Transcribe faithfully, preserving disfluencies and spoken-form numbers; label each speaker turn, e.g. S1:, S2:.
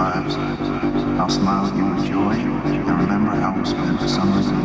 S1: lives. I'll smile at you with joy and remember how we spent the summers